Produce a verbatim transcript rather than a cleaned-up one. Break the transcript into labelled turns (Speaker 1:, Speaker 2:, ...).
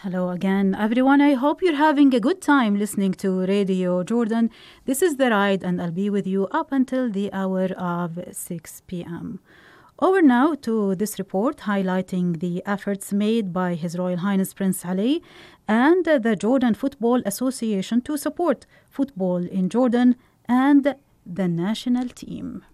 Speaker 1: Hello again, everyone. I hope you're having a good time listening to Radio Jordan. This is The Ride, and I'll be with you up until the hour of six p.m. Over now to this report highlighting the efforts made by His Royal Highness Prince Ali and the Jordan Football Association to support football in Jordan and the national team.